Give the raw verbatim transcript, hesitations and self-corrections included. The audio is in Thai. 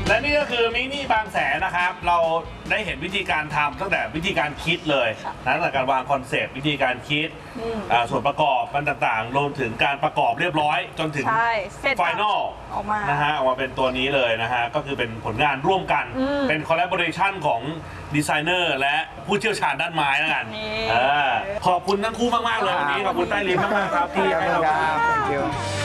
และนี่ก็คือมินิบางแสนนะครับเราได้เห็นวิธีการทำตั้งแต่วิธีการคิดเลยนะตั้งแต่การวางคอนเซปต์วิธีการคิดส่วนประกอบมันต่างๆรวมถึงการประกอบเรียบร้อยจนถึงไฟนอลออกมานะฮะออกมาเป็นตัวนี้เลยนะฮะก็คือเป็นผลงานร่วมกันเป็นคอลแลบอเรชันของดีไซเนอร์และผู้เชี่ยวชาญด้านไม้แล้วกันขอบคุณทั้งคู่มากๆเลยวันนี้ขอบคุณใต้ลิ้นมากๆครับที่ให้เรา